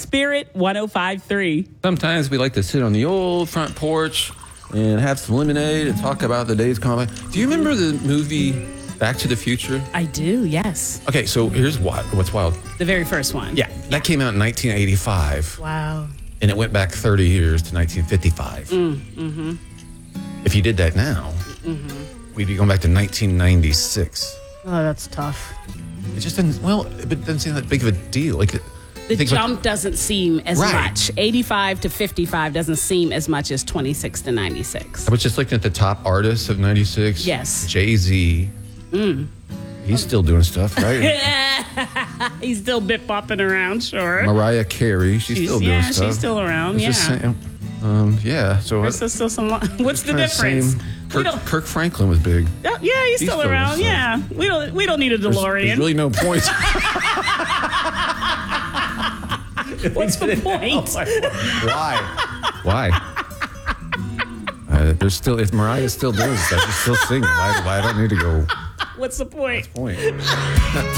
Spirit 105.3. Sometimes we like to sit on the old front porch and have some lemonade and talk about the days gone by. Do you remember the movie Back to the Future? I do, yes. Okay, so here's what's wild. The very first one. Yeah, that came out in 1985. Wow. And it went back 30 years to 1955. If you did that now, we'd be going back to 1996. Oh, that's tough. It just doesn't, it doesn't seem that big of a deal. Like The jump doesn't seem as Right. much. 85 to 55 doesn't seem as much as 26 to 96. I was just looking at the top artists of 96. Yes. Jay-Z. He's still doing stuff, right? He's still bip-bopping around, sure. Mariah Carey, she's still doing stuff. She's still around, It's just saying, yeah. So There's still some. What's the kinda difference? same. Kirk Franklin was big. Yeah, he's still still around. doing Yeah, we don't need a DeLorean. There's really no point. What's the point? Why? There's still, if Mariah's still doing stuff, she's still singing. Why I don't need to go What's the point? point?